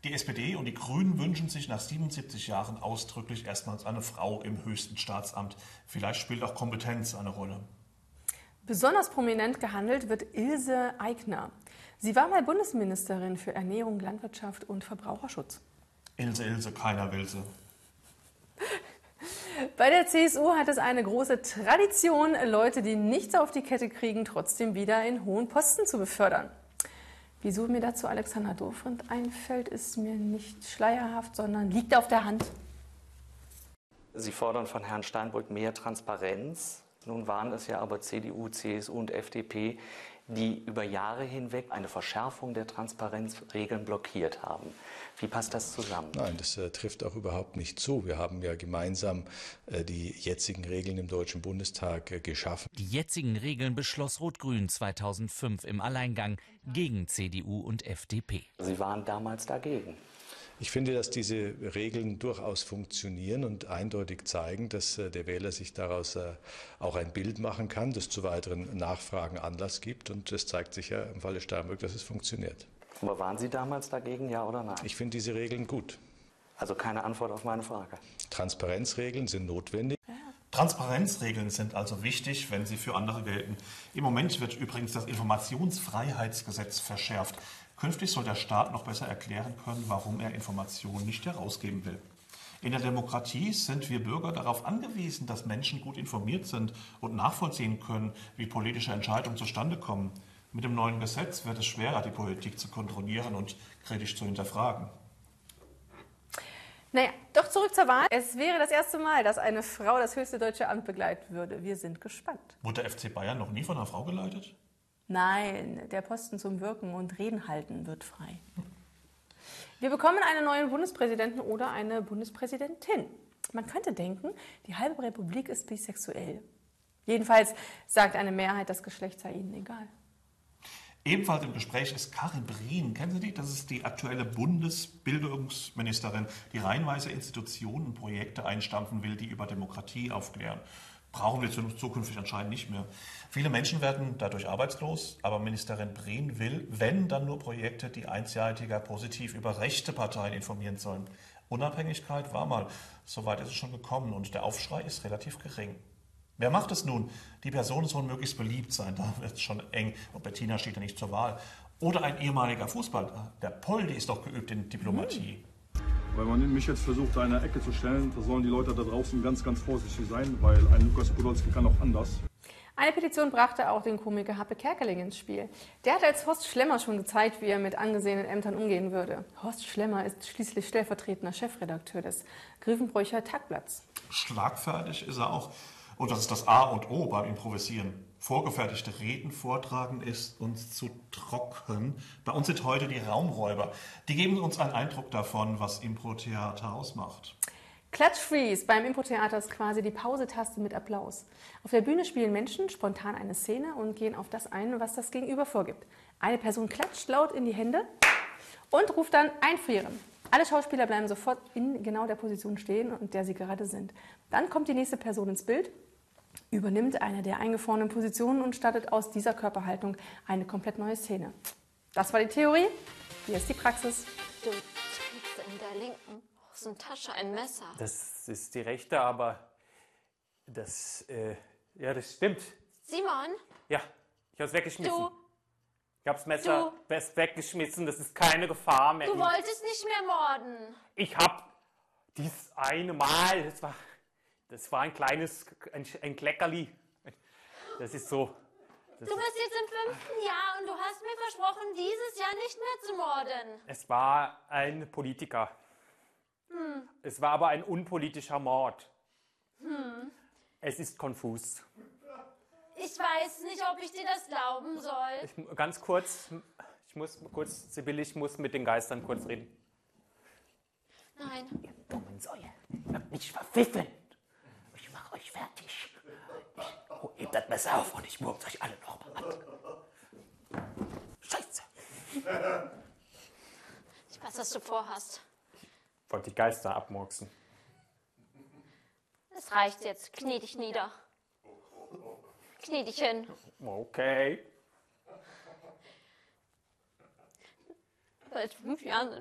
Die SPD und die Grünen wünschen sich nach 77 Jahren ausdrücklich erstmals eine Frau im höchsten Staatsamt. Vielleicht spielt auch Kompetenz eine Rolle. Besonders prominent gehandelt wird Ilse Aigner. Sie war mal Bundesministerin für Ernährung, Landwirtschaft und Verbraucherschutz. Ilse, keiner will sie. Bei der CSU hat es eine große Tradition, Leute, die nichts auf die Kette kriegen, trotzdem wieder in hohen Posten zu befördern. Wieso mir dazu Alexander Dobrindt einfällt, ist mir nicht schleierhaft, sondern liegt auf der Hand. Sie fordern von Herrn Steinbrück mehr Transparenz. Nun waren es ja aber CDU, CSU und FDP, die über Jahre hinweg eine Verschärfung der Transparenzregeln blockiert haben. Wie passt das zusammen? Nein, das trifft auch überhaupt nicht zu. Wir haben ja gemeinsam die jetzigen Regeln im Deutschen Bundestag geschaffen. Die jetzigen Regeln beschloss Rot-Grün 2005 im Alleingang gegen CDU und FDP. Sie waren damals dagegen. Ich finde, dass diese Regeln durchaus funktionieren und eindeutig zeigen, dass der Wähler sich daraus auch ein Bild machen kann, das zu weiteren Nachfragen Anlass gibt. Und es zeigt sich ja im Falle Steinbrück, dass es funktioniert. Aber waren Sie damals dagegen, ja oder nein? Ich finde diese Regeln gut. Also keine Antwort auf meine Frage. Transparenzregeln sind notwendig. Transparenzregeln sind also wichtig, wenn sie für andere gelten. Im Moment wird übrigens das Informationsfreiheitsgesetz verschärft. Künftig soll der Staat noch besser erklären können, warum er Informationen nicht herausgeben will. In der Demokratie sind wir Bürger darauf angewiesen, dass Menschen gut informiert sind und nachvollziehen können, wie politische Entscheidungen zustande kommen. Mit dem neuen Gesetz wird es schwerer, die Politik zu kontrollieren und kritisch zu hinterfragen. Naja, doch zurück zur Wahl. Es wäre das erste Mal, dass eine Frau das höchste deutsche Amt begleiten würde. Wir sind gespannt. Wurde der FC Bayern noch nie von einer Frau geleitet? Nein, der Posten zum Wirken und Reden halten wird frei. Wir bekommen einen neuen Bundespräsidenten oder eine Bundespräsidentin. Man könnte denken, die halbe Republik ist bisexuell. Jedenfalls sagt eine Mehrheit, das Geschlecht sei ihnen egal. Ebenfalls im Gespräch ist Karin Brien. Kennen Sie die? Das ist die aktuelle Bundesbildungsministerin, die reihenweise Institutionen und Projekte einstampfen will, die über Demokratie aufklären. Brauchen wir zukünftig anscheinend nicht mehr. Viele Menschen werden dadurch arbeitslos, aber Ministerin Brien will, wenn, dann nur Projekte, die einseitiger positiv über rechte Parteien informieren sollen. Unabhängigkeit war mal. Soweit ist es schon gekommen und der Aufschrei ist relativ gering. Wer macht es nun? Die Personen sollen möglichst beliebt sein, da wird es schon eng. Und Bettina steht ja nicht zur Wahl. Oder ein ehemaliger Fußballer. Der Poldi ist doch geübt in Diplomatie. Weil man mich jetzt versucht, da in eine Ecke zu stellen, da sollen die Leute da draußen ganz, ganz vorsichtig sein, weil ein Lukas Podolski kann auch anders. Eine Petition brachte auch den Komiker Happe Kerkeling ins Spiel. Der hat als Horst Schlemmer schon gezeigt, wie er mit angesehenen Ämtern umgehen würde. Horst Schlemmer ist schließlich stellvertretender Chefredakteur des Grevenbroicher Tagblatts. Schlagfertig ist er auch. Und das ist das A und O beim Improvisieren. Vorgefertigte Reden vortragen ist uns zu trocken. Bei uns sind heute die Raumräuber. Die geben uns einen Eindruck davon, was Impro-Theater ausmacht. Klatsch-Freeze beim Impro-Theater ist quasi die Pause-Taste mit Applaus. Auf der Bühne spielen Menschen spontan eine Szene und gehen auf das ein, was das Gegenüber vorgibt. Eine Person klatscht laut in die Hände und ruft dann einfrieren. Alle Schauspieler bleiben sofort in genau der Position stehen, in der sie gerade sind. Dann kommt die nächste Person ins Bild, übernimmt eine der eingefrorenen Positionen und startet aus dieser Körperhaltung eine komplett neue Szene. Das war die Theorie, hier ist die Praxis. Du trägst in der linken Hosentasche ein Messer. Das ist die rechte, aber das stimmt. Simon? Ja, ich hab's weggeschmissen. Du? Ich hab's Messer weggeschmissen, das ist keine Gefahr mehr. Du wolltest nicht mehr morden. Ich hab dies eine Mal, das war ein kleines, ein Kleckerli. Das ist so. Du bist jetzt im 5. Jahr und du hast mir versprochen, dieses Jahr nicht mehr zu morden. Es war ein Politiker. Es war aber ein unpolitischer Mord. Es ist konfus. Ich weiß nicht, ob ich dir das glauben soll. Ganz kurz, Sibylle, ich muss mit den Geistern kurz reden. Nein. Ihr dummen Säue, ihr habt mich verpfiffen. Ich mach euch fertig. Hebt das Messer auf und ich murks euch alle noch mal an. Scheiße. Ich weiß, was du vorhast. Ich wollte die Geister abmurksen. Es reicht jetzt. Knie dich nieder. Knie dich hin. Okay. Seit 5 Jahren sind